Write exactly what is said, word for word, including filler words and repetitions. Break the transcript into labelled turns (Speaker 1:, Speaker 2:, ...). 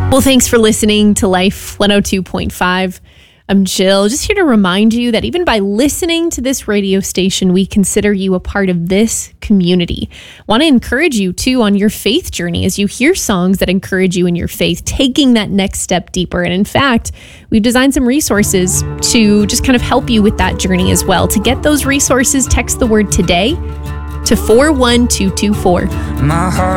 Speaker 1: Well, thanks for listening to Life one oh two point five. I'm Jill, just here to remind you that even by listening to this radio station, we consider you a part of this community. Want to encourage you, too, on your faith journey as you hear songs that encourage you in your faith, taking that next step deeper. And in fact, we've designed some resources to just kind of help you with that journey as well. To get those resources, text the word today to four one two two four.
Speaker 2: My heart